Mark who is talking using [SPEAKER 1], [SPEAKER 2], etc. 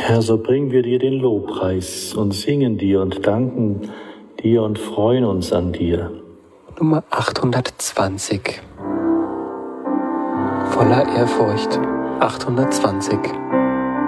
[SPEAKER 1] Herr, so bringen wir dir den Lobpreis und singen dir und danken dir und freuen uns an dir.
[SPEAKER 2] Nummer 820. Voller Ehrfurcht. 820.